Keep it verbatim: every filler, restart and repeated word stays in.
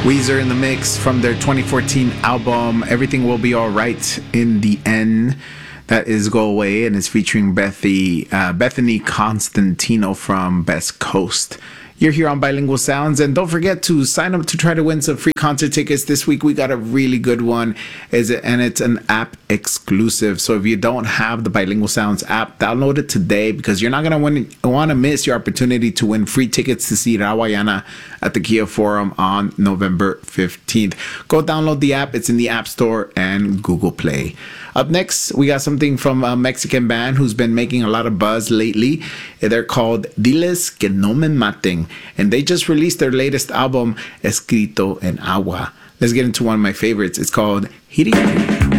Weezer in the mix from their twenty fourteen album Everything Will Be Alright in the End. That is Go Away and is featuring Bethy, uh, Bethany Constantino from Best Coast. You're here on Bilingual Sounds, and don't forget to sign up to try to win some free concert tickets. This week we got a really good one, is it, and it's an app exclusive. So if you don't have the Bilingual Sounds app, download it today because you're not going to want to miss your opportunity to win free tickets to see Rawayana at the Kia Forum on November fifteenth. Go download the app. It's in the App Store and Google Play. Up next, we got something from a Mexican band who's been making a lot of buzz lately. They're called Diles Que No Me Maten, and they just released their latest album, Escrito en Agua. Let's get into one of my favorites. It's called Hirikiri.